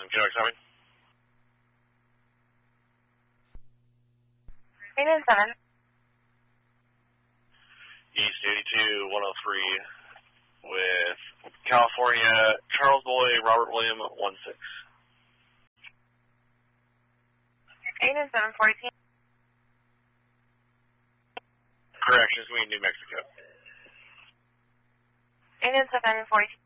System, Kilo coming. 897. East 82-103 with California, Charles Boy, Robert William, 16. 897-14. Corrections, we New Mexico. 897-14.